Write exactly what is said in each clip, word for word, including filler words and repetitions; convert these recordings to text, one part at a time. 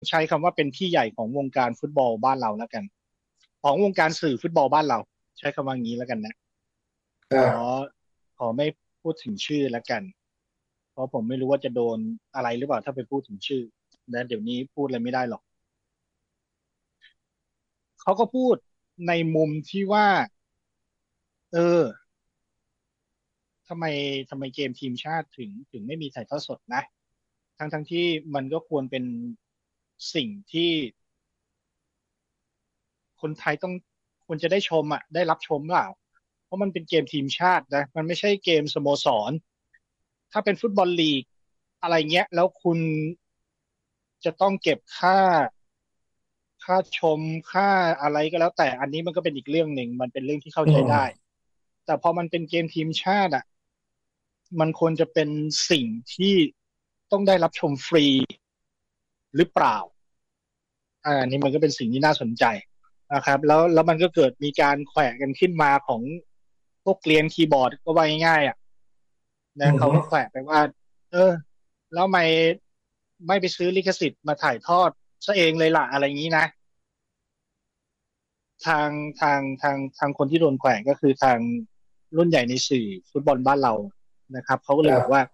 ใช้คำว่าเป็นพี่ใหญ่ของวงการฟุตบอลบ้านเราแล้วกันของวงการสื่อฟุตบอลบ้านเราใช้คำว่างี้แล้วกันนะขออ่าขอไม่พูดถึงชื่อแล้วกันเพราะผมไม่รู้ว่าจะโดนอะไรหรือเปล่าถ้าไปพูดถึงชื่อและเดี๋ยวนี้พูดอะไรไม่ได้หรอกเขาก็พูดในมุมที่ว่าเออทำไมทำไมเกมทีมชาติถึงถึงไม่มีถ่ายทอดสดนะทั้งทั้งที่มันก็ควรเป็นสิ่งที่ คนไทยต้องควรจะได้ชมอ่ะได้รับชมเปล่าเพราะมันเป็นเกมทีมชาตินะมันไม่ใช่เกมสโมสรถ้าเป็นฟุตบอลลีกอะไรเงี้ยแล้วคุณจะต้องเก็บค่าค่าชมค่าอะไรก็แล้วแต่อันนี้มันก็เป็นอีกเรื่องหนึ่งมันเป็นเรื่องที่เข้าอืใจได้มแต่พอมันเป็นเกมทีมชาติอ่ะมันควรจะเป็นสิ่งที่ต้องได้รับชมฟรีหรือเปล่าอ่าอันนี้มันก็เป็นสิ่งที่น่าสนใจนะครับแล้วแล้วมันก็เกิดมีการแขวะกันขึ้นมาของ พวกเกรียนคีย์บอร์ดก็ว่าง่ายๆอ่ะอืนะเขาก็แขมวะไปว่าเออแล้วทำไมไม่ไปซื้อลิขสิทธิ์มาถ่ายทอดซะเองเลยล่ะอะไรอย่างนี้นะทางทางทางทางคนที่โดนแขวะก็คือทางรุ่นใหญ่ในสื่อฟุตบอลบ้านเรานะครับเขาก็เลยบอกว่าครับ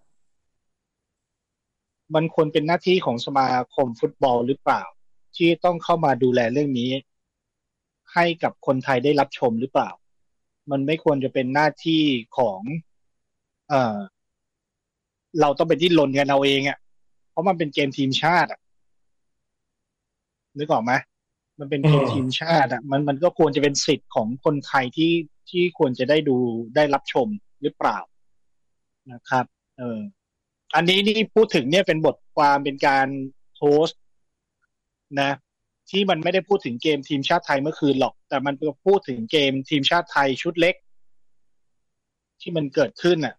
มันควรเป็นหน้าที่ของสมาคมฟุตบอลหรือเปล่าที่ต้องเข้ามาดูแลเรื่องนี้ให้กับคนไทยได้รับชมหรือเปล่ามันไม่ควรจะเป็นหน้าที่ของเอ่อ เราต้องไปดิ้นรนกันเอาเองอ่ะเพราะมันเป็นเกมทีมชาติอ่ะนึกออกไหมมันเป็นอืเกมทีมมชาติอ่ะมันมันก็ควรจะเป็นสิทธิ์ของคนไทยที่ที่ควรจะได้ดูได้รับชมหรือเปล่านะครับเอออันนี้นี่พูดถึงเนี่ยเป็นบทความเป็นการโพสต์นะที่มันไม่ได้พูดถึงเกมทีมชาติไทยเมื่อคืนหรอกแต่มันพูดถึงเกมทีมชาติไทยชุดเล็กที่มันเกิดขึ้นอ่ะ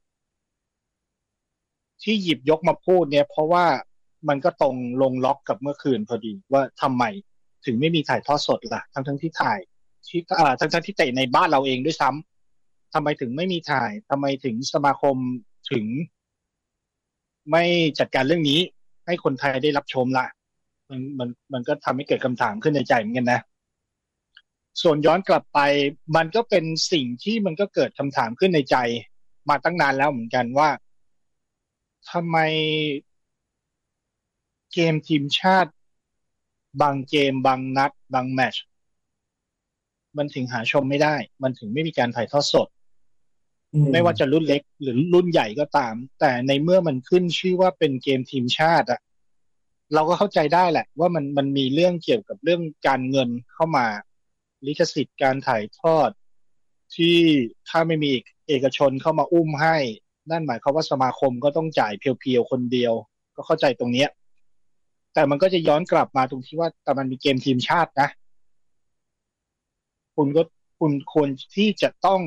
ที่หยิบยกมาพูดเนี่ยเพราะว่ามันก็ตรงลงล็อกกับเมื่อคืนพอดีว่าทำไมถึงไม่มีถ่ายทอดสดล่ะทั้งทั้งที่ถ่ายที่อ่าทั้งทั้งที่เตะในบ้านเราเองด้วยซ้ำทำไมถึงไม่มีถ่ายทำไมถึงสมาคมถึงไม่จัดการเรื่องนี้ให้คนไทยได้รับชมล่ะมันมันมันก็ทำให้เกิดคำถามขึ้นในใจเหมือนกันนะส่วนย้อนกลับไปมันก็เป็นสิ่งที่มันก็เกิดคำถามขึ้นในใจมาตั้งนานแล้วเหมือนกันว่าทำไม เกมทีมชาติบางเกมบางนัดบางแมตช์มันถึงหาชมไม่ได้มันถึงไม่มีการถ่ายทอดสดอืมไม่ว่าจะรุ่นเล็กหรือรุ่นใหญ่ก็ตามแต่ในเมื่อมันขึ้นชื่อว่าเป็นเกมทีมชาติอะเราก็เข้าใจได้แหละว่ามันมันมีเรื่องเกี่ยวกับเรื่องการเงินเข้ามาลิขสิทธิ์การถ่ายทอดที่ถ้าไม่มีเอกชนเข้ามาอุ้มให้นั่นหมายความว่าสมาคมก็ต้องจ่ายเพียวๆคนเดียวก็เข้าใจตรงเนี้ยแต่มันก็จะย้อนกลับมาตรงที่ว่าแต่มันมีเกมทีมชาตินะ คุณก็คุณควรที่จะต้อง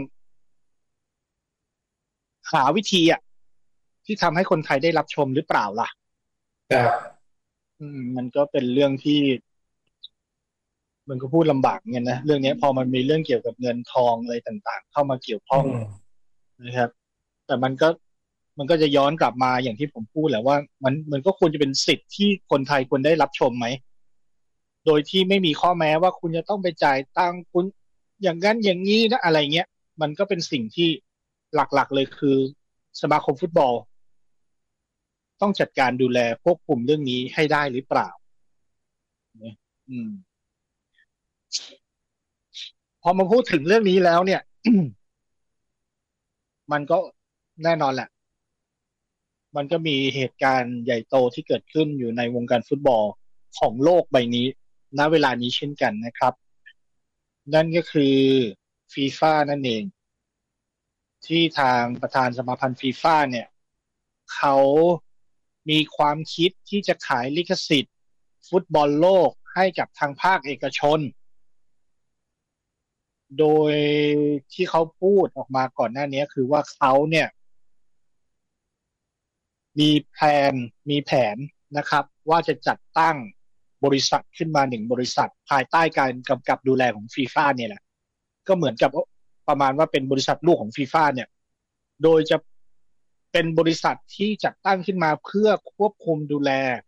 หาวิธีอ่ะที่ทำให้คนไทยได้รับชมหรือเปล่าล่ะครับอืมมันก็เป็นเรื่องที่มันก็พูดลำบากเงี้ยนะเรื่องนี้พอมันมีเรื่องเกี่ยวกับเงินทองอะไรต่างๆเข้ามาเกี่ยวข้องอืมนะครับแต่มันก็มันก็จะย้อนกลับมาอย่างที่ผมพูดแหละว่ามันมันก็ควรจะเป็นสิทธิ์ที่คนไทยควรได้รับชมไหมโดยที่ไม่มีข้อแม้ว่าคุณจะต้องไปจ่ายตังค์คุณอย่างนั้นอย่างนี้นะอะไรเงี้ยมันก็เป็นสิ่งที่หลักๆเลยคือสมาคมฟุตบอล ต้องจัดการดูแลควบคุมเรื่องนี้ให้ได้หรือเปล่าเนี่ยอืมพอมาพูดถึงเรื่องนี้แล้วเนี่ยมันก็แน่นอนแหละมันก็มีเหตุการณ์ใหญ่โตที่เกิดขึ้นอยู่ในวงการฟุตบอลของโลกใบนี้ณเวลานี้เช่นกันนะครับนั่นก็คือฟีฟ่านั่นเองที่ทางประธานสมาพันธ์ฟีฟ่าเนี่ยเขามีความคิดที่จะขายลิขสิทธิ์ฟุตบอลโลกให้กับทางภาคเอกชน โดยที่เขาพูดออกมาก่อนหน้านี้คือว่าเขาเนี่ยมีแผนมีแผนนะครับว่าจะจัดตั้งบริษัทขึ้นมาหนึ่งบริษัทภายใต้การกำกับดูแลของฟีฟ่าเนี่ยแหละก็เหมือนกับประมาณว่าเป็นบริษัทลูกของฟีฟ่าเนี่ยโดยจะเป็นบริษัทที่จัดตั้งขึ้นมาเพื่อควบคุมดูแล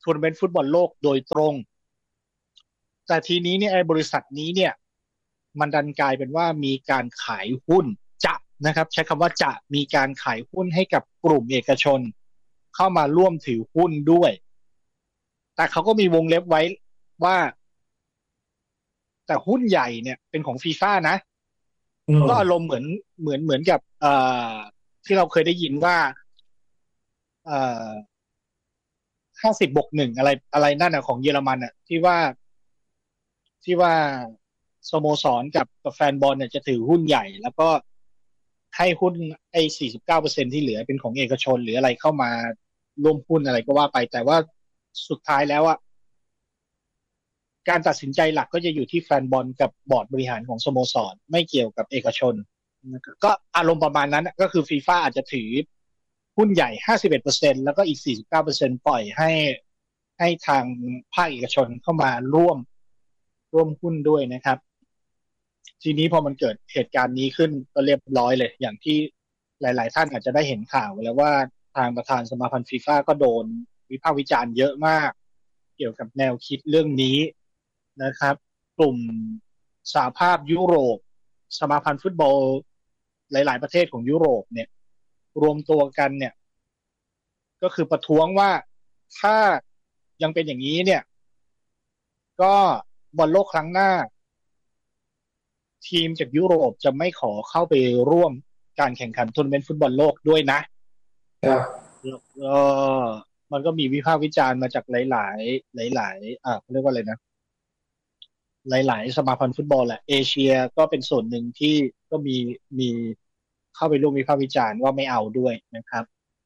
ทัวร์นาเมนต์ฟุตบอลโลกโดยตรงแต่ทีนี้เนี่ยไอ้บริษัทนี้เนี่ยมันดันกลายเป็นว่ามีการขายหุ้นจะนะครับใช้คำว่าจะมีการขายหุ้นให้กับกลุ่มเอกชนเข้ามาร่วมถือหุ้นด้วยแต่เขาก็มีวงเล็บไว้ว่าแต่หุ้นใหญ่เนี่ยเป็นของฟีฟ่านะอืมก็อารมณ์เหมือนเหมือนเหมือนกับเอ่อที่เราเคยได้ยินว่าเอ่อห้าสิบบวกหนึ่งอะไรอะไรนั่นนะของเยอรมันอ่ะที่ว่าที่ว่าสโมสรกับกับแฟนบอลเนี่ยจะถือหุ้นใหญ่แล้วก็ให้หุ้นไอ้สี่สิบเก้าเปอร์เซ็นที่เหลือเป็นของเอกชนหรืออะไรเข้ามาร่วมหุ้นอะไรก็ว่าไปแต่ว่าสุดท้ายแล้วอ่ะการตัดสินใจหลักก็จะอยู่ที่แฟนบอลกับบอร์ดบริหารของสโมสรไม่เกี่ยวกับเอกชนก็อารมณ์ประมาณนั้นก็คือฟีฟ่าอาจจะถือหุ้นใหญ่ ห้าสิบเอ็ดเปอร์เซ็นต์ แล้วก็อีก สี่สิบเก้าเปอร์เซ็นต์ ปล่อยให้ให้ทางภาคเอกชนเข้ามาร่วมร่วมหุ้นด้วยนะครับทีนี้พอมันเกิดเหตุการณ์นี้ขึ้นก็เรียบร้อยเลยอย่างที่หลายๆท่านอาจจะได้เห็นข่าวแล้วว่าทางประธานสมาพันธ์ฟีฟ่าก็โดนวิพากษ์วิจารณ์เยอะมากเกี่ยวกับแนวคิดเรื่องนี้นะครับกลุ่มสหภาพยุโรปสมาพันธ์ฟุตบอลหลายๆประเทศของยุโรปเนี่ยรวมตัวกันเนี่ยก็คือประท้วงว่าถ้ายังเป็นอย่างนี้เนี่ยก็บอลโลกครั้งหน้าทีมจากยุโรปจะไม่ขอเข้าไปร่วมการแข่งขันทัวร์นาเมนต์ฟุตบอลโลกด้วยนะครับแล้วก็มันก็มีวิพากษ์วิจารณ์มาจากหลายๆหลายๆอ่าเขาเรียกว่าอะไรนะหลายๆสมาพันธ์ฟุตบอลแหละเอเชียก็เป็นส่วนหนึ่งที่ก็มีมีเข้าไปร่วมวิพากษ์วิจารณ์ว่าไม่เอาด้วยนะครับ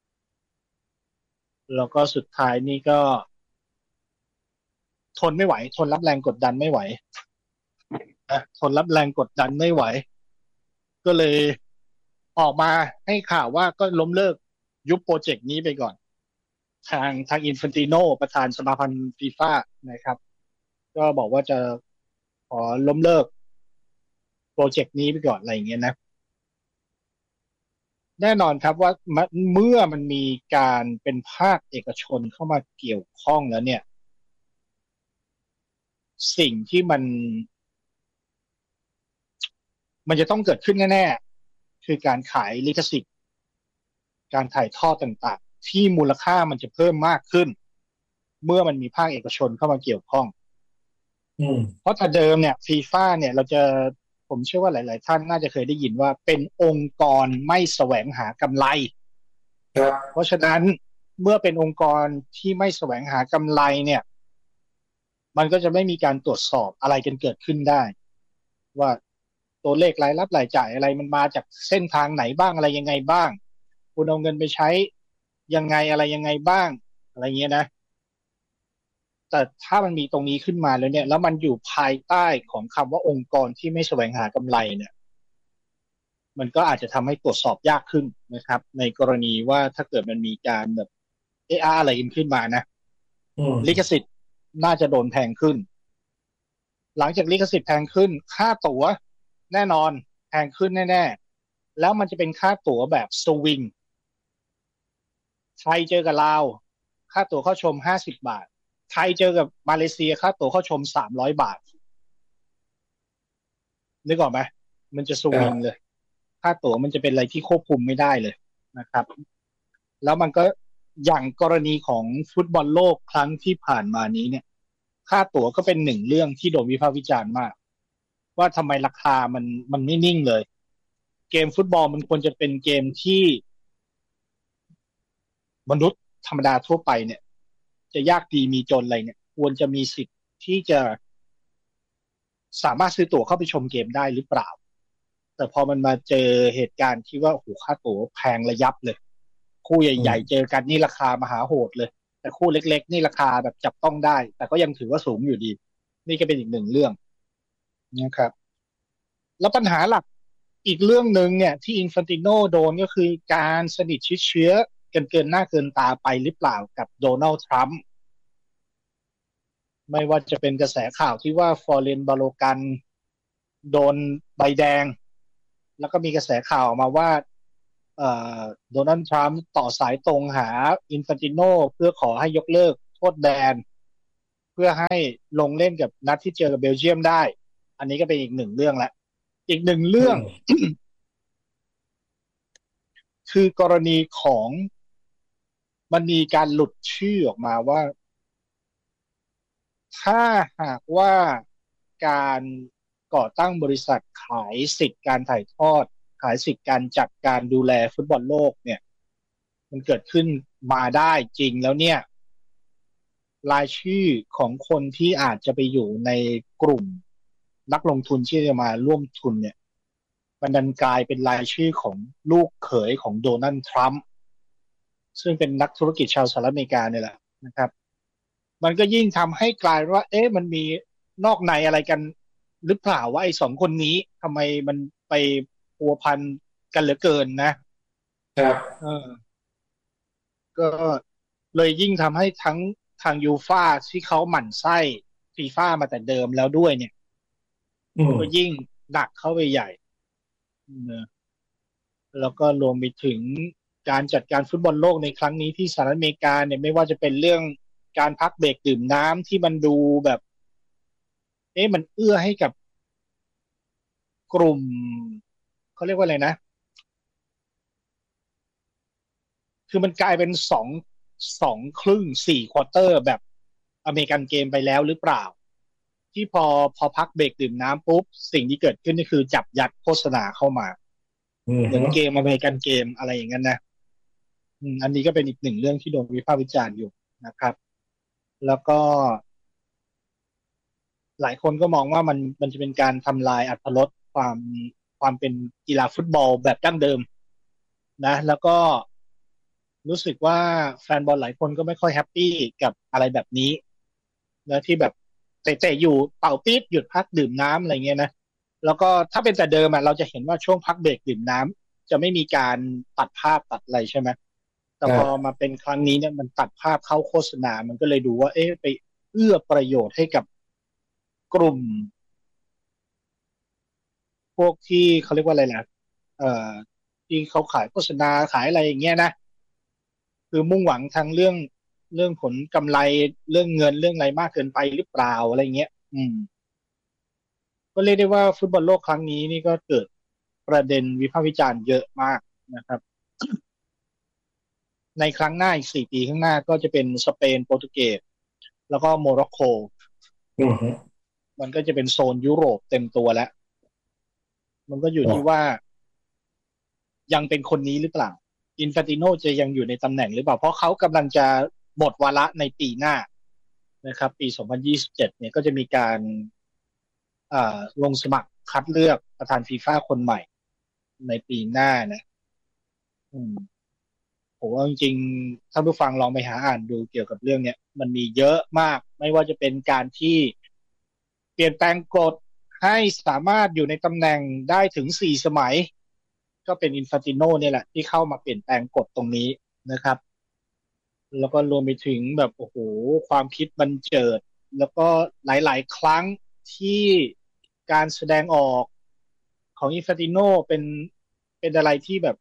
แล้วก็สุดท้ายนี่ก็ทนไม่ไหวทนรับแรงกดดันไม่ไหวนะทนรับแรงกดดันไม่ไหวก็เลยออกมาให้ข่าวว่าก็ล้มเลิกยุบโปรเจกต์นี้ไปก่อนทางทางอินฟันติโนประธานสมาพันธ์ฟีฟ่านะครับก็บอกว่าจะขอล้มเลิกโปรเจกต์นี้ไปก่อนอะไรอย่างเงี้ยนะแน่นอนครับว่าเมื่อมันมีการเป็นภาคเอกชนเข้ามาเกี่ยวข้องแล้วเนี่ยสิ่งที่มันมันจะต้องเกิดขึ้นแน่ๆคือการขายลิขสิทธิ์การถ่ายทอดต่างๆที่มูลค่ามันจะเพิ่มมากขึ้นเมื่อมันมีภาคเอกชนเข้ามาเกี่ยวข้องอืมเพราะแต่เดิมเนี่ยฟีฟ่าเนี่ยเราจะผมเชื่อว่าหลายๆท่านน่าจะเคยได้ยินว่าเป็นองค์กรไม่แสวงหากำไรครับเพราะฉะนั้นเมื่อเป็นองค์กรที่ไม่แสวงหากำไรเนี่ยมันก็จะไม่มีการตรวจสอบอะไรกันเกิดขึ้นได้ว่าตัวเลขรายรับรายจ่ายอะไรมันมาจากเส้นทางไหนบ้างอะไรยังไงบ้างคุณเอาเงินไปใช้ยังไงอะไรยังไงบ้างอะไรเงี้ยนะแต่ถ้ามันมีตรงนี้ขึ้นมาแล้วเนี่ยแล้วมันอยู่ภายใต้ของคำว่าองค์กรที่ไม่แสวงหากำไรเนี่ยมันก็อาจจะทำให้ตรวจสอบยากขึ้นนะครับในกรณีว่าถ้าเกิดมันมีการแบบเออาอะไรขึ้นมานะอืมลิขสิทธิ์น่าจะโดนแพงขึ้นหลังจากลิขสิทธิ์แพงขึ้นค่าตั๋วแน่นอนแพงขึ้นแน่ๆแล้วมันจะเป็นค่าตั๋วแบบสวิงไทยเจอกับลาวค่าตั๋วเข้าชมห้าสิบบาทไทยเจอกับมาเลเซียค่าตั๋วเข้าชมสามร้อยบาทนึกออกไหมมันจะสวิงเลยค่าตั๋วมันจะเป็นอะไรที่ควบคุมไม่ได้เลยนะครับแล้วมันก็อย่างกรณีของฟุตบอลโลกครั้งที่ผ่านมานี้เนี่ยค่าตั๋วก็เป็นหนึ่งเรื่องที่โดนวิพากษ์วิจารณ์มากว่าทำไมราคามันมันไม่นิ่งเลยเกมฟุตบอลมันควรจะเป็นเกมที่มนุษย์ธรรมดาทั่วไปเนี่ยจะยากดีมีจนอะไรเนี่ยควรจะมีสิทธิ์ที่จะสามารถซื้อตั๋วเข้าไปชมเกมได้หรือเปล่าแต่พอมันมาเจอเหตุการณ์ที่ว่าโอ้โหค่าตั๋วแพงระยับเลยคู่ใหญ่ๆเจอกันนี่ราคามหาโหดเลยแต่คู่เล็กๆนี่ราคาแบบจับต้องได้แต่ก็ยังถือว่าสูงอยู่ดีนี่ก็เป็นอีกหนึ่งเรื่องนะครับแล้วปัญหาหลักอีกเรื่องหนึ่งเนี่ยที่อินฟันติโนโดนก็คือการสนิทชิดเชื้อกันเกินหน้าเกินตาไปหรือเปล่ากับโดนัลด์ทรัมป์ไม่ว่าจะเป็นกระแสข่าวที่ว่าฟอร์เรนบาโลกันโดนใบแดงแล้วก็มีกระแสข่าวออกมาว่าโดนัลด์ทรัมป์ต่อสายตรงหาอินฟันติโนเพื่อขอให้ยกเลิกโทษแบนเพื่อให้ลงเล่นกับนัดที่เจอกับเบลเยียมได้อันนี้ก็เป็นอีกหนึ่งเรื่องละอีกหนึ่งอืเรื่องมคือกรณีของมันมีการหลุดชื่อออกมาว่าถ้าหากว่าการก่อตั้งบริษัทขายสิทธิ์การถ่ายทอดขายสิทธิ์การจัดการดูแลฟุตบอลโลกเนี่ยมันเกิดขึ้นมาได้จริงแล้วเนี่ยรายชื่อของคนที่อาจจะไปอยู่ในกลุ่มนักลงทุนที่จะมาร่วมทุนเนี่ยมันดันกลายเป็นรายชื่อของลูกเขยของโดนัลด์ทรัมป์ซึ่งเป็นนักธุรกิจชาวสหรัฐอเมริกาเนี่ยแหละนะครับมันก็ยิ่งทำให้กลายว่าเอ๊ะมันมีนอกในอะไรกันหรือเปล่าว่าไอ้สองคนนี้ทำไมมันไปพัวพันกันเหลือเกินนะครับเออก็เลยยิ่งทำให้ทั้งทางยูฟ่าที่เขาหมั่นไส้ฟีฟ่ามาแต่เดิมแล้วด้วยเนี่ยอืมก็ยิ่งหนักเข้าไปใหญ่นะแล้วก็รวมไปถึงการจัดการฟุตบอลโลกในครั้งนี้ที่สหรัฐอเมริกาเนี่ยไม่ว่าจะเป็นเรื่องการพักเบรกดื่มน้ำที่มันดูแบบเอ๊ะมันเอื้อให้กับกลุ่มเขาเรียกว่าอะไรนะคือมันกลายเป็นสองสองครึ่งสี่ควอเตอร์แบบอเมริกันเกมไปแล้วหรือเปล่าที่พอพอพักเบรกดื่มน้ำปุ๊บสิ่งที่เกิดขึ้นก็คือจับยัดโฆษณาเข้ามาอืมเหมือนเกมอเมริกันเกมอะไรอย่างนั้นนะอืมอันนี้ก็เป็นอีกหนึ่งเรื่องที่โดนวิพากษ์วิจารณ์อยู่นะครับแล้วก็หลายคนก็มองว่ามันมันจะเป็นการทำลายอรรถรสความความเป็นกีฬาฟุตบอลแบบดั้งเดิมนะแล้วก็รู้สึกว่าแฟนบอลหลายคนก็ไม่ค่อยแฮปปี้กับอะไรแบบนี้นะที่แบบเตะๆอยู่เป่าปี๊บหยุดพักดื่มน้ำอะไรเงี้ยนะแล้วก็ถ้าเป็นแต่เดิมอ่ะเราจะเห็นว่าช่วงพักเบรกดื่มน้ำจะไม่มีการตัดภาพตัดอะไรใช่ไหมแต่พอครับมาเป็นครั้งนี้เนี่ยมันตัดภาพเข้าโฆษณามันก็เลยดูว่าเอ๊ะไปเอื้อประโยชน์ให้กับกลุ่ม พวกที่เขาเรียกว่าอะไรนะเอ่อที่เขาขายโฆษณาขายอะไรอย่างเงี้ยนะคือมุ่งหวังทางเรื่องเรื่องผลกำไรเรื่องเงินเรื่องอะไรมากเกินไปหรือเปล่าอะไรเงี้ยอืมก็เรียกได้ว่าฟุตบอลโลกครั้งนี้นี่ก็เกิดประเด็นวิพากษ์วิจารณ์เยอะมากนะครับในครั้งหน้าอีกสี่ปีข้างหน้าก็จะเป็นสเปนโปรตุเกสแล้วก็โมร็อกโกอืมมันก็จะเป็นโซนยุโรปเต็มตัวแล้วมันก็อยู่อ๋อที่ว่ายังเป็นคนนี้หรือเปล่าอินฟานติโนจะยังอยู่ในตำแหน่งหรือเปล่าเพราะเขากำลังจะหมดวาระในปีหน้านะครับปีสองพันยี่สิบเจ็ดเนี่ยก็จะมีการอ่าลงสมัครคัดเลือกประธานฟีฟ่าคนใหม่ในปีหน้านะอืมผมว่าจริงๆท่านผู้ฟังลองไปหาอ่านดูเกี่ยวกับเรื่องเนี้ยมันมีเยอะมากไม่ว่าจะเป็นการที่เปลี่ยนแปลงกฎให้สามารถอยู่ในตำแหน่งได้ถึงสี่สมัย ก็เป็นอินฟานติโนเนี่ยแหละที่เข้ามาเปลี่ยนแปลงกฎตรงนี้นะครับแล้วก็รวมไปถึงแบบโอ้โหความคิดบันเจิดแล้วก็หลายๆครั้งที่การแสดงออกของอินฟานติโนเป็นเป็นอะไรที่แบบ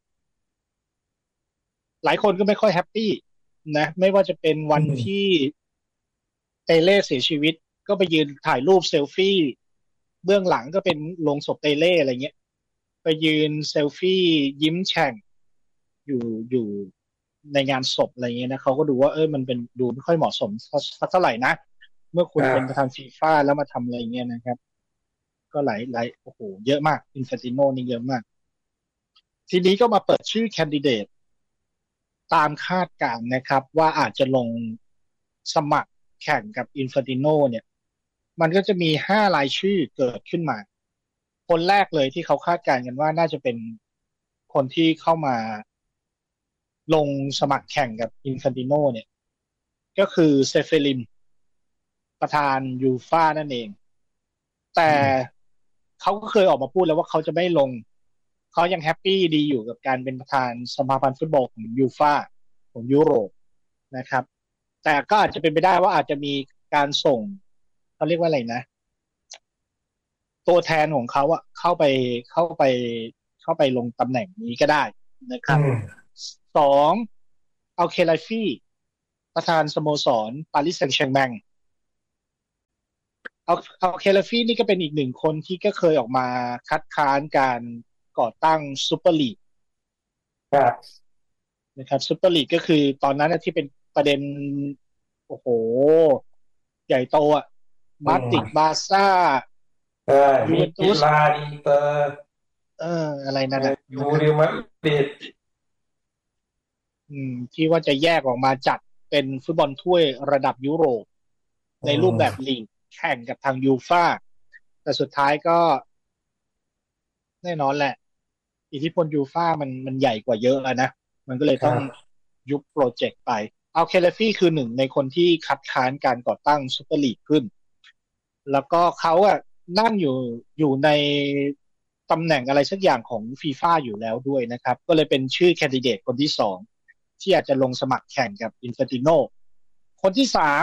หลายคนก็ไม่ค่อยแฮปปี้นะไม่ว่าจะเป็นอืวันมที่เตเล่เสียชีวิตก็ไปยืนถ่ายรูปเซลฟี่เบื้องหลังก็เป็นโลงศพเตเล่อะไรเงี้ยไปยืนเซลฟี่ยิ้มแฉ่ง อยู่อยู่ในงานศพอะไรเงี้ยนะเขาก็ดูว่าเออมันเป็นดูไม่ค่อยเหมาะสมสักเท่าไหร่นะเมื่อคุครับณเป็นประธานฟีฟ่าแล้วมาทำอะไรเงี้ยนะครับก็หลายหลายโอ้โหเยอะมากอินฟานติโนนี่เยอะมากทีนี้ก็มาเปิดชื่อแคนดิเดตตามคาดการณ์นะครับว่าอาจจะลงสมัครแข่งกับอินฟานติโนเนี่ยมันก็จะมีห้ารายชื่อเกิดขึ้นมาคนแรกเลยที่เขาคาดการณ์กันว่าน่าจะเป็นคนที่เข้ามา ลงสมัครแข่งกับอินฟันติโนเนี่ยก็คือเซเฟลินประธานยูฟ่านั่นเองแต่อืมเขาก็เคยออกมาพูดแล้วว่าเขาจะไม่ลงเขายังแฮปปี้ดีอยู่กับการเป็นประธานสมาพันธ์ฟุตบอลของยูฟ่าของยุโรปนะครับแต่ก็อาจจะเป็นไปได้ว่าอาจจะมีการส่งเขาเรียกว่าอะไรนะตัวแทนของเขาอะเข้าไปเข้าไปเข้าไปลงตำแหน่งนี้ก็ได้นะครับอืมสองเอาเคไลฟี่ประธานสโมสรปารีสแซงต์แชร์แมงเอาเอาเคลาฟี่นี่ก็เป็นอีกหนึ่งคนที่ก็เคยออกมาคัดค้านการก่อตั้งซูเปอร์ลีกครับนะครับซูเปอร์ลีกก็คือตอนนั้นนะที่เป็นประเด็นโอ้โหใหญ่โตอ่ะอืมาดริดมบาร์ซ่าใช่ยูมีเวนตุสมิลานอินเตอร์เอออะไรเอนั่นน่ะอยูนะครับเรอัลมาดริดอืมที่ว่าจะแยกออกมาจัดเป็นฟุตบอลถ้วยระดับยุโรปอืในรูปแบบมลีกแข่งกับทางยูฟ่าแต่สุดท้ายก็แน่นอนแหละอิทธิพลยูฟ่ามันมันใหญ่กว่าเยอะแล้วนะมันก็เลยต้องครับยุบโปรเจกต์ไปเอาเคเลฟี่คือหนึ่งในคนที่คัดค้านการก่อตั้งซูเปอร์ลีกขึ้นแล้วก็เขาอะนั่งอยู่อยู่ในตำแหน่งอะไรสักอย่างของฟีฟ่าอยู่แล้วด้วยนะครับก็เลยเป็นชื่อแคนดิเดตคนที่สองที่อาจจะลงสมัครแข่งกับอินฟ a นติโนคนที่สาม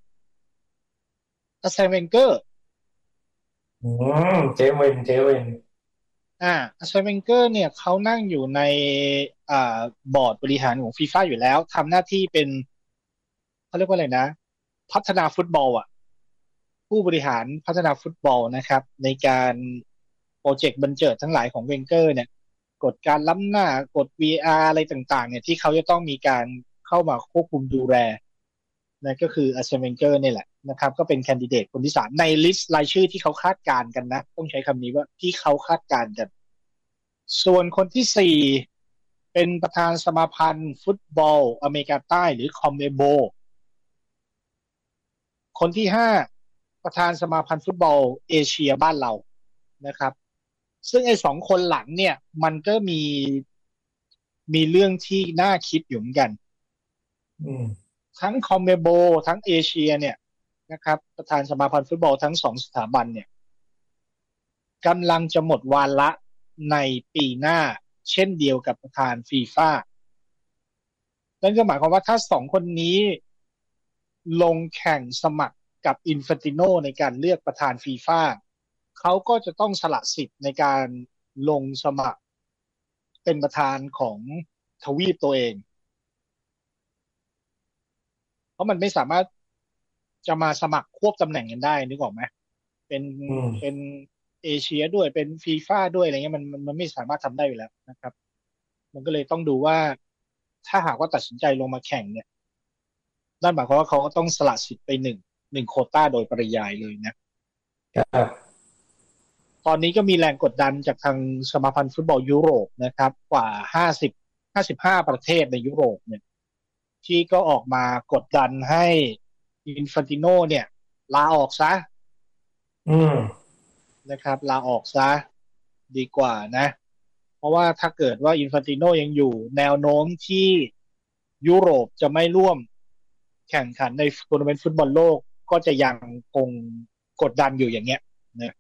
อาร์เซนเวนเกอร์อืมเจเวนเจเวนอ่าอาร์เซนเวนเกอร์เนี่ยเขานั่งอยู่ในอ่าบอร์ดบริหารของฟีฟ่าอยู่แล้วทำหน้าที่เป็นเขาเรียกว่าอะไรนะพัฒนาฟุตบอลอ่ะผู้บริหารพัฒนาฟุตบอลนะครับในการโปรเจกต์บันเจิดทั้งหลายของเวนเกอร์เนี่ยกฎการล้ำหน้ากฎ วี อาร์ อะไรต่างๆเนี่ยที่เขาจะต้องมีการเข้ามาควบคุมดูแลนั่นก็คืออาร์เซนเวนเกอร์นี่แหละนะครับก็เป็นแคนดิเดตคนที่สามในลิสต์รายชื่อที่เขาคาดการณ์กันนะต้องใช้คำนี้ว่าที่เขาคาดการณ์กัน ส่วนคนที่สี่เป็นประธานสมาพันธ์ฟุตบอลอเมริกาใต้หรือคอมเมโบคนที่ห้าประธานสมาพันธ์ฟุตบอลเอเชียบ้านเรานะครับซึ่งไอ้สองคนหลังเนี่ยมันก็มีมีเรื่องที่น่าคิดอยู่เหมือนกันอืมทั้งคอมเมโบทั้งเอเชียเนี่ยนะครับประธานสมาพันธ์ฟุตบอลทั้งสองสถาบันเนี่ยกำลังจะหมดวาระในปีหน้าเช่นเดียวกับประธานฟีฟ่า นั่นก็หมายความว่าถ้าสองคนนี้ลงแข่งสมัครกับอินฟ a นติโนในการเลือกประธานฟีฟ่าเขาก็จะต้องสละสิทธิ์ในการลงสมัครเป็นประธานของทวีปตัวเองเพราะมันไม่สามารถจะมาสมัครควบตำแหน่งกันได้นึกออกไหมเป็นอืมเป็นเอเชียด้วยเป็นฟีฟ่าด้วยอะไรเงี้ยมันมันมันไม่สามารถทำได้อยู่แล้วนะครับมันก็เลยต้องดูว่าถ้าหากว่าตัดสินใจลงมาแข่งเนี่ย นั่นหมายความว่าเขาก็ต้องสละสิทธิ์ไปหนึ่งหนึ่งโควต้าโดยปริยายเลยนะครับตอนนี้ก็มีแรงกดดันจากทางสมาพันธ์ฟุตบอลยุโรปนะครับกว่าห้าสิบห้าสิบห้าประเทศในยุโรปเนี่ยที่ก็ออกมากดดันให้อินฟันติโนเนี่ยลาออกซะอืมนะครับลาออกซะดีกว่านะเพราะว่าถ้าเกิดว่าอินฟันติโนยังอยู่แนวโน้มที่ยุโรปจะไม่ร่วมแข่งขันในทัวร์นาเมนต์ฟุตบอลโลกก็จะยังคงกดดันอยู่อย่างเงี้ยนะ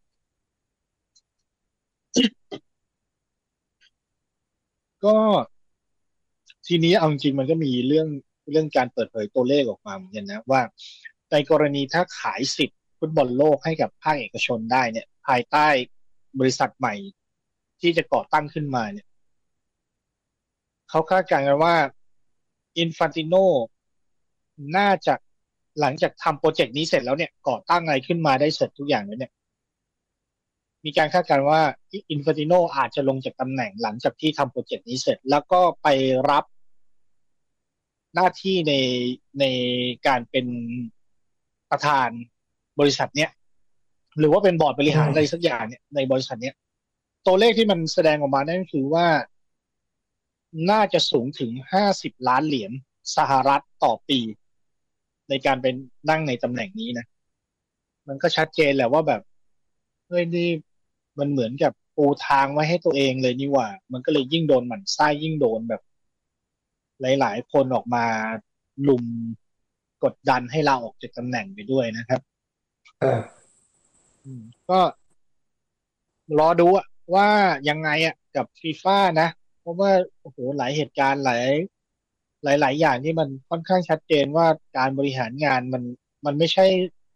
ก็ทีนี้เอาจริงๆมันก็มีเรื่องเรื่องการเปิดเผยตัวเลขออกมาเหมือนกันนะว่าในกรณีถ้าขายสิทธิ์ฟุตบอลโลกให้กับภาคเอกชนได้เนี่ยภายใต้บริษัทใหม่ที่จะก่อตั้งขึ้นมาเนี่ยเขาคาดการณ์กันว่าอินฟันติโนน่าจะหลังจากทำโปรเจกต์นี้เสร็จแล้วเนี่ยก่อตั้งอะไรขึ้นมาได้เสร็จทุกอย่างแล้วเนี่ยมีการคาดการณ์ว่าอินฟ a นติโนอาจจะลงจากตำแหน่งหลังจากที่ทำโปรเจกต์นี้เสร็จแล้วก็ไปรับหน้าที่ในในการเป็นประธานบริษัทเนี้ยหรือว่าเป็นบอร์ดบริอืมหารอะไรสักอย่างเนี่ยในบริษัทเนี้ยตัวเลขที่มันแสดงออกมานั่นคือว่าน่าจะสูงถึงห้าสิบล้านเหรียญสหรัฐต่อปีในการเป็นนั่งในตำแหน่งนี้นะมันก็ชัดเจนแหละว่าแบบเฮ้ยนี่มันเหมือนกับปูทางไว้ให้ตัวเองเลยนี่หว่ามันก็เลยยิ่งโดนหมั่นไส้ยิ่งโดนแบบหลายๆคนออกมาลุมกดดันให้ลาออกจากตำแหน่งไปด้วยนะครับครับอืมก็รอดูอะว่ายังไงอะกับฟีฟ่านะเพราะว่าโอ้โหหลายเหตุการณ์หลายหลายๆอย่างที่มันค่อนข้างชัดเจนว่าการบริหารงานมันมันไม่ใช่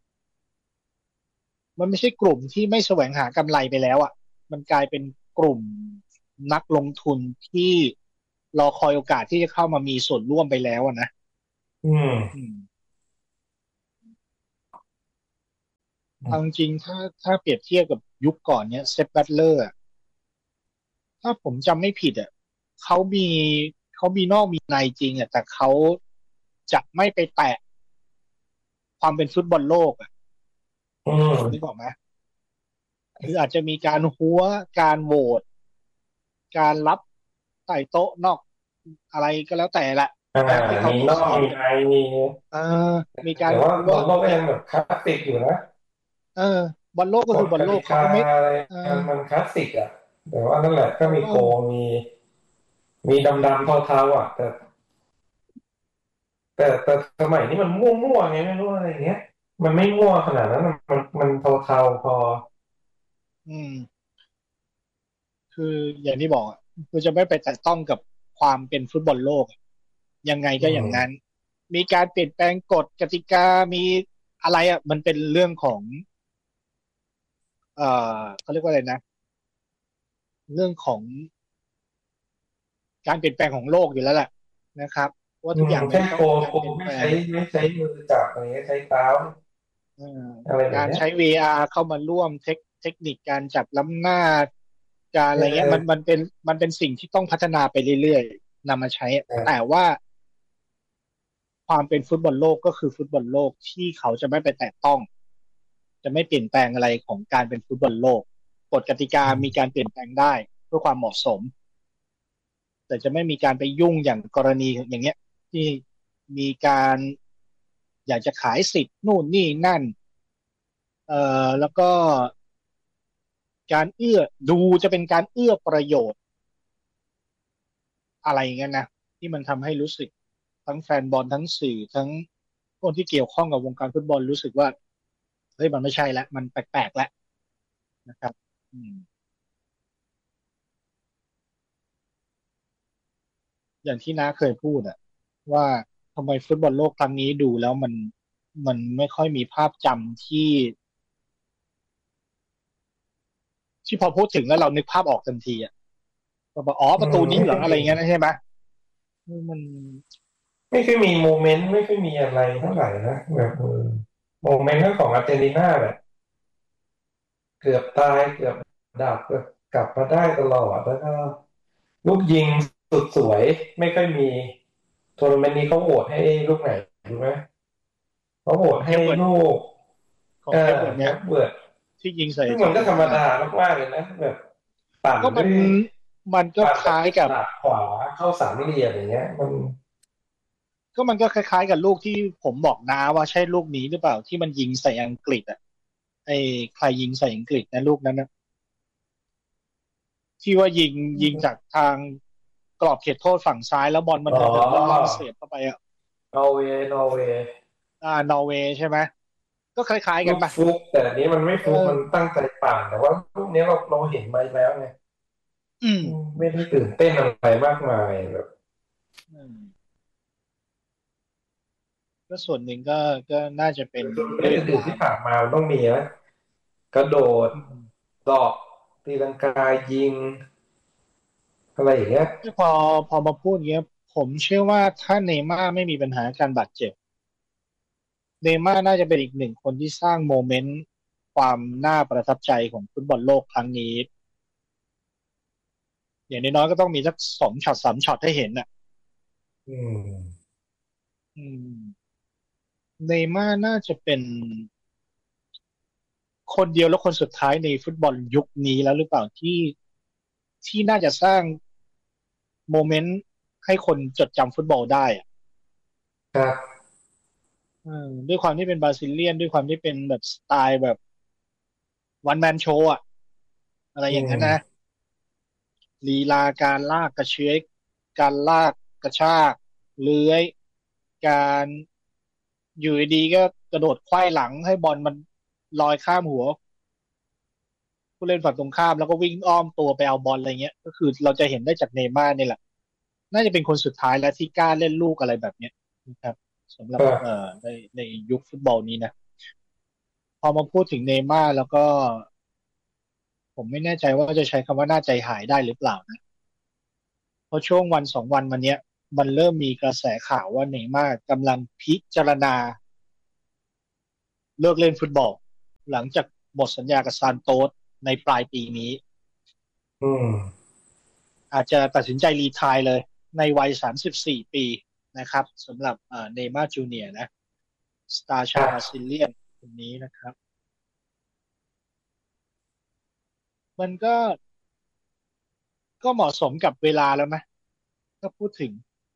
มันไม่ใช่กลุ่มที่ไม่แสวงหากำไรไปแล้วอ่ะมันกลายเป็นกลุ่มนักลงทุนที่รอคอยโอกาสที่จะเข้ามามีส่วนร่วมไปแล้วอะนะอืมอืมอืมเอาจริงๆถ้าถ้าเปรียบเทียบกับยุคก่อนเนี้ยเซปแบตเลอร์ถ้าผมจำไม่ผิดอ่ะเขามีเขามีนอกมีในจริงอ่ะแต่เขาจะไม่ไปแตะความเป็นฟุตบอลโลกอ่ะอืนึกมออกไหมคืออาจจะมีการหัวการโหวตการรับไต่โต๊ะนอกอะไรก็แล้วแต่ละอ่านะที่เขามีนอกตรวจสอบมีในมีเออมีการแต่ว่าหัวบอลโลกก็มียังแบบคลาสสิกอยู่นะเออบอลโลกก็กฎคือบอลโลกกติกาเขาก็ไม่อะไรเออมันมันคลาสสิกอ่ะแต่ว่านั่นแหละก็เขาก็มีโกงมีมีดำดำเทาๆอ่ะแต่แต่แต่สมัยนี้มันมั่วๆไงไม่รู้อะไรเงี้ยมันไม่มั่วขนาดนั้นมันมันมันเทาๆพออืม คืออย่างที่บอกอะคือจะไม่ไปแตะต้องกับความเป็นฟุตบอลโลกอะยังไงอืก็อย่างนั้นมมีการเปลี่ยนแปลงกฎกติกามีอะไรอ่ะมันเป็นเรื่องของเอ่อเขาเรียกว่าอะไรนะเรื่องของการเปลี่ยนแปลงของโลกอยู่แล้วแหละนะครับว่าอืทุกอย่างมันมแค่โกจะต้องมีการโกเปลี่ยนแปลงไม่ใช้ไม่ใช้มือจับอะไรเงี้ยใช้เท้าเอ่ออะไรแบบเนี้ยการใช้ วี อาร์ เข้ามาร่วมเทคเทคนิคการจับล้ำหน้าการเอะไรเงี้ยมันออมันเป็นมันเป็นสิ่งที่ต้องพัฒนาไปเรื่อยๆนำมาใช้แต่อ่ะว่า ความเป็นฟุตบอลโลกก็คือฟุตบอลโลกที่เขาจะไม่ไปแตะต้องจะไม่เปลี่ยนแปลงอะไรของการเป็นฟุตบอลโลกกฎกติกาอืมมีการเปลี่ยนแปลงได้เพื่อความเหมาะสมแต่จะไม่มีการไปยุ่งอย่างกรณีอย่างเงี้ยที่มีการอยากจะขายสิทธิ์นู่นนี่นั่นเอ่อแล้วก็การเอื้อดูจะเป็นการเอื้อประโยชน์อะไรอย่างเงี้ยนะที่มันทำให้รู้สึกทั้งแฟนบอลทั้งสื่อทั้งคนที่เกี่ยวข้องกับวงการฟุตบอลรู้สึกว่าเฮ้ยมันไม่ใช่แล้วมันแปลกๆแล้ว นะครับอืมอย่างที่น้าเคยพูดอะว่าทำไมฟุตบอลโลกครั้งนี้ดูแล้วมันมันไม่ค่อยมีภาพจำที่ที่พอพูดถึงแล้วเรานึกภาพออกทันทีอะว่าแบบอ๋ออืประตูนี้เหรออะไรมไม่ค่อยมีเงี้ยนะใช่ไหมมันไม่ค่อยมีโมเมนต์ไม่ค่อยมีอะไรเท่าไหร่นะแบบเออโมเมนต์ก็ของอาร์เจนตินาแบบเกือบตายเกือบดับกลับมาได้ตลอดแล้วก็ลูกยิงสุดสวยไม่ค่อยมีทัวร์นาเมนต์นี้เขาโหวตให้ลูกไหนรู้ไหมเขาโหวของเคตให้ปเวิร์ดลูกของเอ่เคปเวิร์ดเนี่ยอแคปเวิร์ดที่ยิงใส่ซึ่งมันก็เสาธงอ่าธรรมดามากๆเลยนะแบบปั่นก็มันด้วยมันก็ปั่นแบบคล้ายกับฉลาดขวาเข้าสามเหลี่ยมอย่างเงี้ยมันก็มันก็คล้ายๆกับลูกที่ผมบอกน้าว่าใช่ลูกนี้หรือเปล่าที่มันยิงใส่อังกฤษอ่ะไอ้ใครยิงใส่อังกฤษนะลูกนั้นนะ ที่ว่ายิงยิงจากทางกรอบเขตโทษฝั่งซ้ายแล้วบอลมันอ๋อระเหิดแล้วล่อนเสียบเข้าไปอ่ะนอร์เวย์นอร์เวย์อ่านอร์เวย์ใช่ไหมก็คล้ายๆกันปะลูกฟุกแต่อันนี้มันไม่เอฟุกอมันตั้งใจป่านแต่ว่าลูกนี้เราเราเห็นมาแล้วไงอืมอืมไม่ได้ตื่นเต้นอะไรมากมายแบบอืมก็ส่วนหนึ่งก็ก็น่าจะเป็นทัวร์นาเมนด้วยต์อื่นๆที่ความผ่านมามันต้องมีนะกระโดดอืมเดอกตีลังกายิงอะไรอย่างเงี้ยพอพอมาพูดเงี้ยผมเชื่อว่าถ้าเนย์ม่าร์ไม่มีปัญหาการบาดเจ็บเนย์ม่าร์น่าจะเป็นอีกหนึ่งคนที่สร้างโมเมนต์ความน่าประทับใจของฟุตบอลโลกครั้งนี้อย่างน้อยๆก็ต้องมีสักสองช็อตสามช็อตให้เห็นอ่ะอืมอืมเนย์ม่าร์น่าจะเป็น คนเดียวและคนสุดท้ายในฟุตบอลยุคนี้แล้วหรือเปล่าที่ที่น่าจะสร้างโมเมนต์ให้คนจดจำฟุตบอลได้อะครับเออด้วยความที่เป็นบราซิเลียนด้วยความที่เป็นแบบสไตล์แบบวันแมนโชว์อะอะไรอือย่างนั้นนะมลีลาการลากกระเชื้อยการลากกระชากเลื้อยการอยู่ดีๆก็กระโดดไขว้หลังให้บอลมันลอยข้ามหัวผู้เล่นฝั่งตรงข้ามแล้วก็วิ่งอ้อมตัวไปเอาบอลอะไรเงี้ยก็คือเราจะเห็นได้จากเนย์ม่าร์นี่แหละ น่าจะเป็นคนสุดท้ายแล้วที่กล้าเล่นลูกอะไรแบบเนี้ยนะครับสำหรับก็เอ่อในในยุคฟุตบอลนี้นะพอมาพูดถึงเนย์ม่าร์แล้วก็ผมไม่แน่ใจว่าจะใช้คำว่าน่าใจหายได้หรือเปล่านะเพราะช่วงวันสองวันมาเนี้ยมันเริ่มมีกระแสข่าวว่าเนย์ม่าร์กำลังพิจารณาเลิกเล่นฟุตบอลหลังจากหมดสัญญากับซานโตสในปลายปีนี้อืมอาจจะตัดสินใจรีไทร์เลยในวัยสามสิบสี่ปีนะครับสำหรับเนย์ม่าร์จูเนียร์นะสตาร์ชาวบราครับซิเลียนคนนี้นะครับมันก็ก็เหมาะสมกับเวลาแล้วไหมถ้าพูดถึง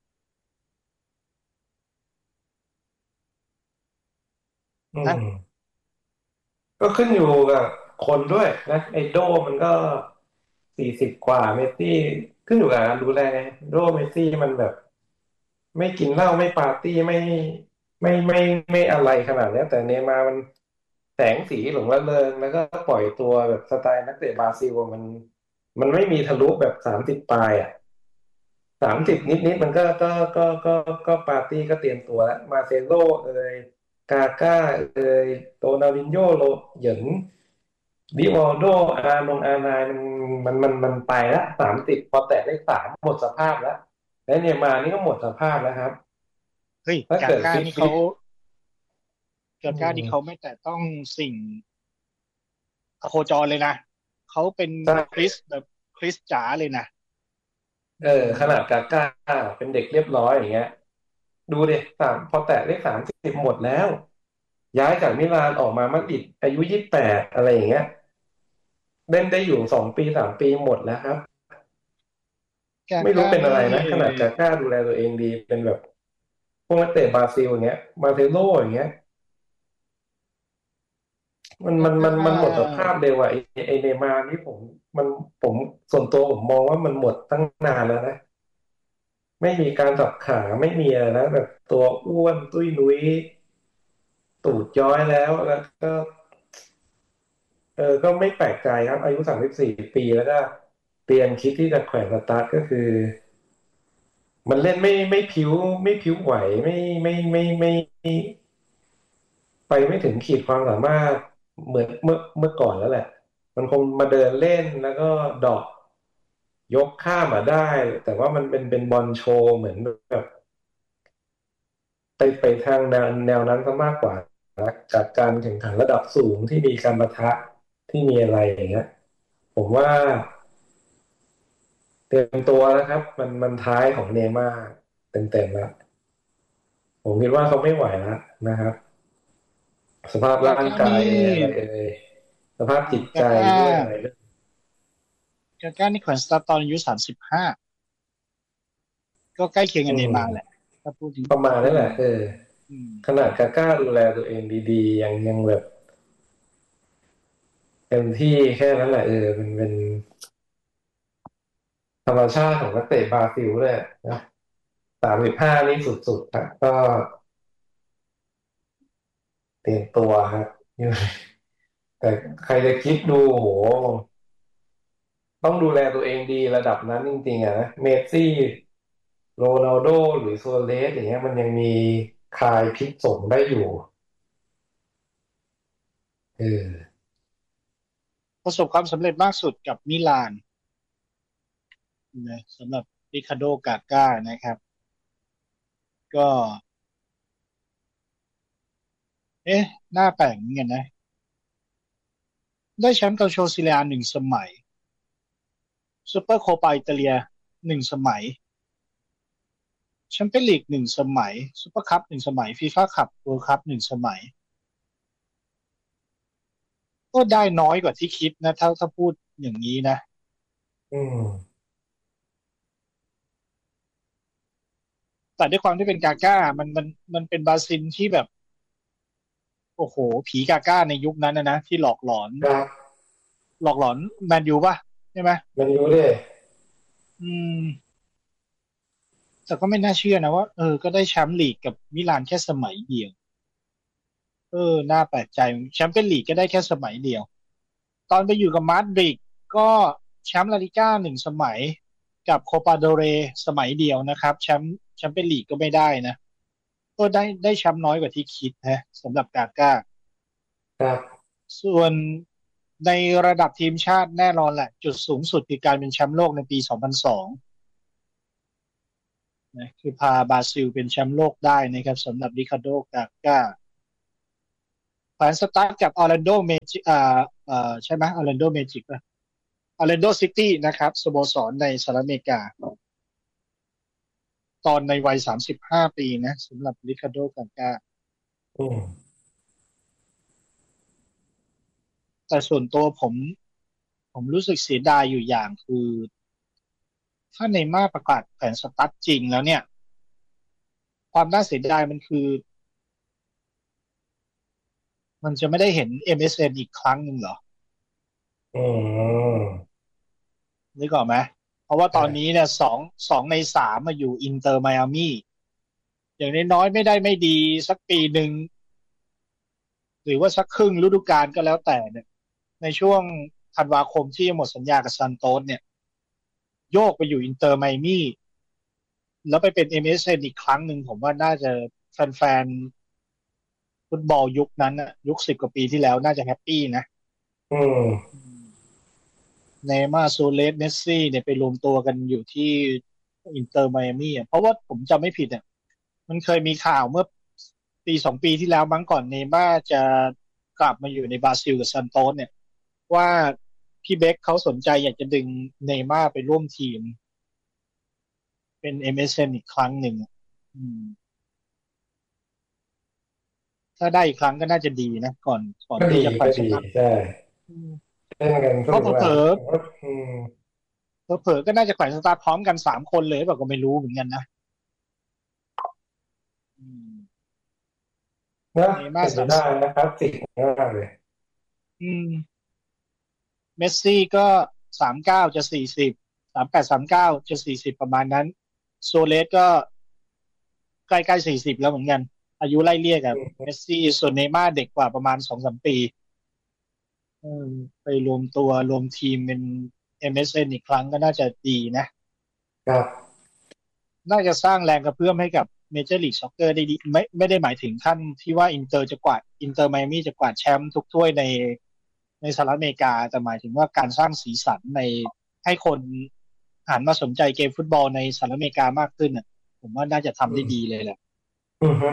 อืนะมก็ขึ้นอยู่กับคนด้วยนะไอโดมันก็สี่สิบกว่าเมสซี่ขึ้นอยู่กับการดูแลไงโดเมสซี่มันแบบไม่กินเหล้าไม่ปาร์ตี้ไม่ไม่ไม่ไม่อะไรขนาดนี้แต่เนย์มาร์มันแสงสีหลงระเริงแล้วก็ปล่อยตัวแบบสไตล์นักเตะบราซิลมันมันไม่มีทะลุแบบสามสิบปลายอ่ะ สามสิบนิดนิดมันก็ก็ก็ก็ก็ปาร์ตี้ก็เตรียมตัวแล้วมาเซโลเอยกาก้าเอยโรนัลดินโญ่โรเหยินดิวอลโดอานงอานายมันมันมันมันไปละสามสิบพอแตะเลขสามหมดสภาพแล้วแล้วเนี่ยมานี่ก็หมดสภาพแล้วครับเฮ้ยกาถ้าเกิดก้านี่เขาฟิตฟิตกาอืก้านี่เขามไม่แต่ต้องสิ่งโคจรเลยนะเขาเป็นใช่คริสแบบคริสจ๋าเลยนะอืเออขนาดมกาก้าเป็นเด็กเรียบร้อยอย่างเงี้ยดูดิสามพอแตะเลขสามสิบหมดแล้วย้ายจากมิลานออกมามาดริดอายุยี่สิบแปดอะไรอย่างเงี้ย เล่นได้อยู่สองปีสามปีหมดแล้วครับกาไม่รู้ก้านี่เป็นอะไรนะขนาดกาก้าดูแลตัวเองดีเป็นแบบพวกนักเตะบราซิลอย่างเงี้ยมาเทโลอย่างเงี้ยมันกาก้มันมันมันหมดสาภาพเร็วอะไอไอเนย์มาร์นี่ผมมันผมส่วนตัวผมมองว่ามันหมดตั้งนานแล้วนะไม่มีการสับขาไม่มีอะไรนะแบบตัวอ้วนตุ้ยนุ้ยตูดย้อยแล้วแล้วก็เออก็ไม่แปลกใจครับอายุสามสิบสี่ปีแล้วก็เตรียมคิดที่จะแขวนสตาร์ทก็คือ มันเล่นไม่ไม่ผิวไม่ผิวไหวไม่ไม่ไม่ไม่ไม่ไปไม่ถึงขีดความสามารถเหมือนเมื่อเมื่อก่อนแล้วแหละมันคงมาเดินเล่นแล้วก็ดรอปยกข้ามมาได้แต่ว่ามันเป็นเป็นบอลโชว์เหมือนแบบไปไปทางแนวแนวนั้นซะมากกว่าจากการแข่งขันระดับสูงที่มีการปะทะที่มีอะไรอย่างเงี้ยผมว่าเตรียมตัวแล้วครับมันมันท้ายของเนย์ม่าร์เต็มเต็มแล้วผมคิดว่าเขาไม่ไหวแล้วนะครับ สภาพการ่างกายก้านี่เอ่ยอะไรเอ่ยสภาพอ่าจิตใจกาก้าด้วยอะไรด้วยกาก้านี่แขวนสตาร์ตอนอายุสามสิบห้าก็ใกล้เคียงอืกับเนย์มาร์แหละมถ้าพูดถึงประมาณพูดถึงนั้นแหละเอออืมขนาดกาก้าดูแลตัวเองดีๆยังยังแบบเต็มที่แค่นั้นแหละเออมันเป็นธรรมชาติของนักเตะบราซิลเลยนะสามสิบห้านี่สุดๆครับก็เตรียมตัวครับแต่ใครจะคิดดูโหต้องดูแลตัวเองดีระดับนั้นจริงๆอะนะเมสซี่โรนัลโดหรือโซเลสอย่างเงี้ยมันยังมีคายพิษสงได้อยู่เออประสบความสำเร็จมากสุดกับมิลานนะสำหรับริคาร์โดกาก้านะครับก็เอ๊ะน่าแปลกเหมือนกันนะได้แชมป์เกาโชซิเลียหนึ่งสมัยซูเปอร์โคปาอิตาเลียหนึ่งสมัยแชมเปี้ยนลีกหนึ่งสมัยซูเปอร์คัพหนึ่งสมัยฟีฟ่าคัพเวิลด์คัพหนึ่งสมัยก็ได้น้อยกว่าที่คิดนะถ้าถ้าพูดอย่างนี้นะอืมแต่ด้วยความที่เป็นกาก้ามันมันมันเป็นบราซิลที่แบบโอ้โหผีกาก้าในยุคนั้นนะนะที่หลอกหลอนครับหลอกหลอนแมนยูป่ะใช่ไหมมันอยู่ด้วยอืมแต่ก็ไม่น่าเชื่อนะว่าเออก็ได้แชมป์ลีกกับมิลานแค่สมัยเดียวเออน่าแปลกใจแชมเปี้ยนลีกก็ได้แค่สมัยเดียวตอนไปอยู่กับมาดริดก็แชมป์ลาลิก้าหนึ่งสมัยกับโคปาโดเรสมัยเดียวนะครับแชมป์แชมเปี้ยนลีกก็ไม่ได้นะก็ได้ได้แชมป์น้อยกว่าที่คิดนะสำหรับกาก้าครับส่วนในระดับทีมชาติแน่นอนแหละจุดสูงสุดคือการเป็นแชมป์โลกในปี สองพันสองนะคือพาบราซิลเป็นแชมป์โลกได้นะครับสำหรับริคาร์โดกาก้าแขวนสตาร์ทกับออร์แลนโดเมจิอ่าเอ่อใช่ไหมออร์แลนโดเมจิกป่ะออร์แลนโดซิตี้นะครับสโมสรในสหรัฐอเมริกาตอนในวัยสามสิบห้าปีนะสำหรับริคาร์โดกาก้าอืมแต่ส่วนตัวผมผมรู้สึกเสียดายอยู่อย่างคือถ้าเนย์ม่าร์ประกาศแผนสตาร์ทจริงแล้วเนี่ยความน่าเสียดายมันคือมันจะไม่ได้เห็น เอ็ม เอส เอ็น อสเอ็นอีกครั้งหนึ่งเหรออืมนึกออกไหมเพราะว่าตอนนี้ใช่เนี่ยสองสองในสามมาอยู่อินเตอร์ไมอามี่อย่างน้อยๆไม่ได้ไม่ดีสักปีหนึ่งหรือว่าสักครึ่งฤดูกาลก็แล้วแต่เนี่ยในช่วงธันวาคมที่หมดสัญญากับซันโตสเนี่ยโยกไปอยู่อินเตอร์ไมอามี่แล้วไปเป็น เอ็ม เอส เอ็น อสเอ็นอีกครั้งหนึ่งผมว่าน่าจะแฟนๆฟุตบอลยุคนั้นนะยุคสิบกว่าปีที่แล้วน่าจะแฮปปี้นะอืมเนย์ม่าร์โซเลสเมสซี่เนี่ยไปรวมตัวกันอยู่ที่อินเตอร์ไมอามี่อ่ะเพราะว่าผมจำไม่ผิดอ่ะมันเคยมีข่าวเมื่อปีสองปีที่แล้วมั้งก่อนเนย์ม่าร์จะกลับมาอยู่ในบราซิลกับซันโตสเนี่ยว่าพี่เบ็คเขาสนใจอยากจะดึงเนย์ม่าร์ไปร่วมทีมเป็น เอ็ม เอส เอ็น อสเอ็นอีกครั้งหนึ่งอะอืมถ้าได้อีกครั้งก็น่าจะดีนะก่อนก่อนก็ดีที่จะแขวก็ดีนสตาร์ทใช่อืมเล่นกันสเพราะนุกสนานเผลอผมว่าอืมๆเผลอๆก็น่าจะแขวนสตาร์ทพร้อมกันสามคนเลยแบบก็ไม่รู้เหมือนกันนะอืมนะเนย์ม่าร์สามเป็นไปได้นะครับสิ่งมากเลยอืมเมสซี่ก็สามเก้าจะสี่สิบสามแปดสามเก้าจะสี่สิบประมาณนั้นโซเลสก็ใกล้ใกล้สี่สิบแล้วเหมือนกันอายุไล่เลี่ยกับเมสซี่ส่วนเนย์ม่าร์เด็กกว่าประมาณสองสามปีเออไปรวมตัวรวมทีมเป็น เอ็ม เอส เอ็น อสเอ็นอีกครั้งก็น่าจะดีนะครับน่าจะสร้างแรงกระเพื่อมให้กับเมเจอร์ลีกซ็อกเกอร์ได้ดีไม่ไม่ได้หมายถึงขั้นที่ว่าอินเตอร์จะกวาดอินเตอร์ไมอามี่จะกวาดแชมป์ทุกถ้วยในในสหรัฐอเมริกาแต่หมายถึงว่าการสร้างสีสันในให้คนหันมาสนใจเกมฟุตบอลในสหรัฐอเมริกามากขึ้นอ่ะผมว่าน่าจะทำได้ดีเลยแหละอือฮึ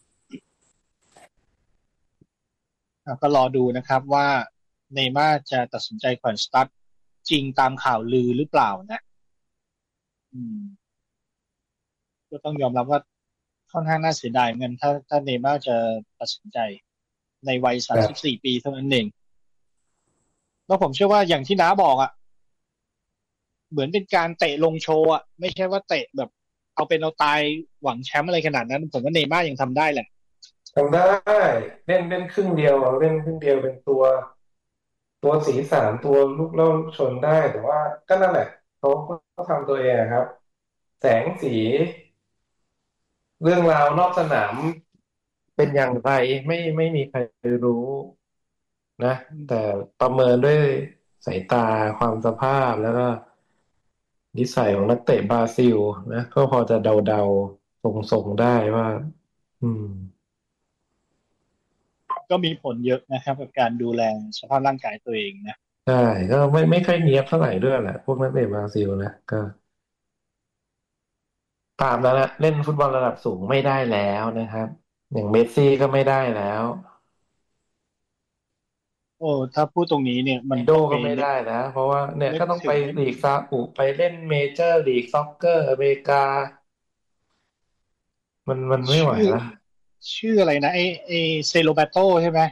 อ่ะก็รอดูนะครับว่าเนย์ม่าร์จะตัดสินใจแขวนสตาร์ทจริงตามข่าวลือหรือเปล่านะอืมก็ต้องยอมรับว่าค่อนข้างน่าเสียดายเหมือนกันถ้าถ้าเนย์ม่าร์จะตัดสินใจในวัยครับสามสิบสี่ปีเท่านั้นเองแล้วผมเชื่อว่าอย่างที่น้าบอกอ่ะเหมือนเป็นการเตะลงโชว์อ่ะไม่ใช่ว่าเตะแบบเอาเป็นเอาตายหวังแชมป์อะไรขนาดนั้นผมว่าเนย์ม่าร์ยังทำได้แหละทำได้เล่นเล่นครึ่งเดียวเล่นครึ่งเดียวเป็นตัวตัวสีสันตัวลูกเล่าชนได้แต่ว่าก็นั่นแหละเขาก็ทำตัวเองอะครับแสงสีเรื่องราวนอกสนามเป็นอย่างไรไม่ไม่มีใครรู้นะแต่อืมประเมินด้วยสายตาความสภาพแล้วก็นิสัยของนักเตะบราซิลนะก็พอจะเดาๆทรงๆได้ว่าอืมก็มีผลเยอะนะครับกับการดูแลสภาพร่างกายตัวเองนะใช่ก็ไม่ไม่ค่อยเนียบเท่าไหร่ด้วยแหละพวกนักเตะบราซิลนะก็ตามแล้วนะเล่นฟุตบอลระดับสูงไม่ได้แล้วนะครับอย่างเมสซี่ก็ไม่ได้แล้วโอ้ถ้าพูดตรงนี้เนี่ยไอโดมันต้องไปนึกก็ไม่ได้แล้วเพราะว่าเนี่ยก็ต้องไปนึกถึงลีกซาอุไปเล่นเมเจอร์ลีกซ็อกเกอร์อเมริกามันมันไม่ไหวชื่อละชื่ออะไรนะไอไอเซโลเบโตใช่ไหม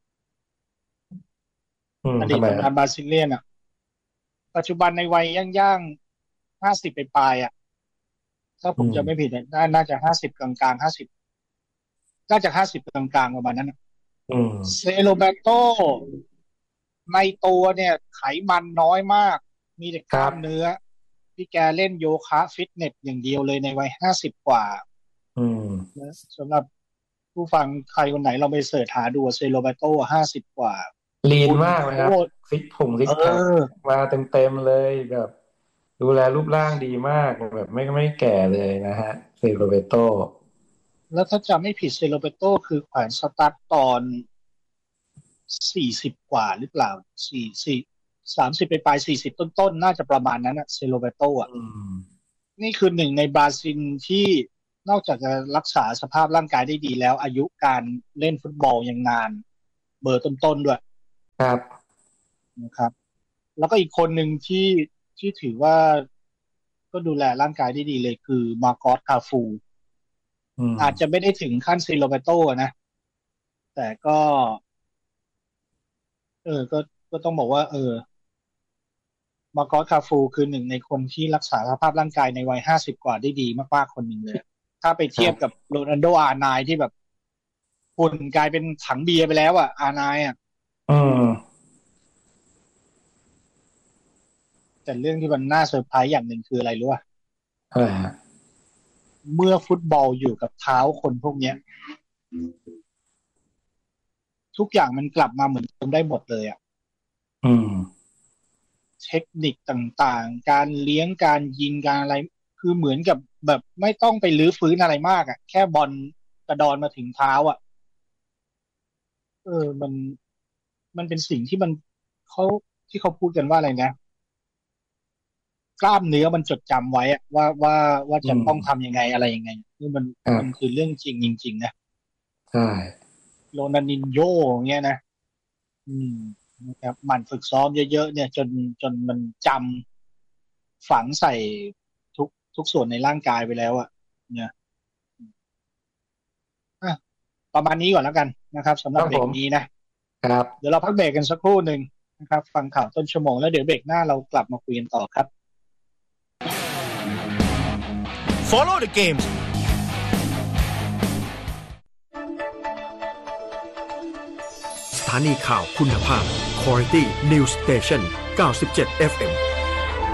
อืมอดีตทำไมอ่ะตำนานบราซิเลียนอ่ะปัจจุบันในวัยย่างๆห้าสิบไปปลายๆอ่ะถ้าผมจะไม่อืมผิดเนี่ยน่าน่าจะห้าสิบกลางๆห้าสิบน่าจะห้าสิบกลางๆประมาณนั้นอะอืมเซโลเบโตในตัวเนี่ยไขมันน้อยมากมีแต่กล้าครับมเนื้อที่แกเล่นโยคะฟิตเนสอย่างเดียวเลยในวัยห้าสิบกว่าอืมนะสำหรับผู้ฟังใครคนไหนเราไปเสิร์ชหาดูเซโรเบโตห้าสิบกว่าลีนคุณโคมากนะครับตรซิกผงซิเอกแพคอมาเต็มเต็มเลยแบบดูแลรูปร่างดีมากแบบไม่ไม่แก่เลยนะฮะเซโรเบโตแล้วถ้าจำไม่ผิดเซโรเบโตคือแขวนสตาร์ทตอนสี่สิบกว่าหรือเปล่าสี่สี่สามสิบไปปลายสี่สิบต้นๆน่าจะประมาณนั้นอะเซโรเบโตอะอืมนี่คือหนึ่งในบราซิลที่นอกจากจะรักษาสภาพร่างกายได้ดีแล้วอายุการเล่นฟุตบอลยังนานเบอร์ต้นๆด้วยครับนะครับแล้วก็อีกคนหนึ่งที่ที่ถือว่าก็ดูแลร่างกายได้ดีเลยคือมาร์กอสคาฟูอาจจะไม่ได้ถึงขั้นซิโรเบโตนะแต่ก็เออก็ก็ต้องบอกว่าเออมาร์กอสคาฟูคือหนึ่งในคนที่รักษาสภาพร่างกายในวัยห้าสิบกว่าได้ดีมากๆคนหนึ่งเลยถ้าไปเทียบกับโรนัลโดอาร์ไนน์ที่แบบหุ่นกลายเป็นถังเบียร์ไปแล้วอ่ะอาร์ไนน์อ่ะอืมแต่เรื่องที่มันน่าเซอร์ไพรส์อย่างหนึ่งคืออะไรรู้ป่ะอะไรฮะเมื่อฟุตบอลอยู่กับเท้าคนพวกเนี้ยทุกอย่างมันกลับมาเหมือนเดิมได้หมดเลยอ่ะอืมเทคนิคต่างๆการเลี้ยงการยิงการอะไรคือเหมือนกับแบบไม่ต้องไปรื้อฟื้นอะไรมากอ่ะแค่บอลกระดอนมาถึงเท้าอ่ะเออมันมันเป็นสิ่งที่มันเขาที่เขาพูดกันว่าอะไรนะกล้ามเนื้อมันจดจำไว้อะว่าว่าว่าอืจะต้องมทำยังไงอะไรยังไงนี่มันมันครับคือเรื่องจริงจริงๆนะใช่โรนัลดินโญ่อย่างเงี้ยนะอืมนะครับหมั่นฝึกซ้อมเยอะๆเนี่ยจนจนมันจำฝังใส่ทุกทุกส่วนในร่างกายไปแล้วอะเนี่ยอ่ะประมาณนี้ก่อนแล้วกันนะครับสำหรับเบรกครับผมนี้นะครับเดี๋ยวเราพักเบรกกันสักครู่หนึ่งนะครับฟังข่าวต้นชั่วโมงแล้วเดี๋ยวเบรกหน้าเรากลับมาคุยกันต่อครับ Follow the games สถานีข่าวคุณภาพ Quality News Station เก้าสิบเจ็ด เอฟ เอ็ม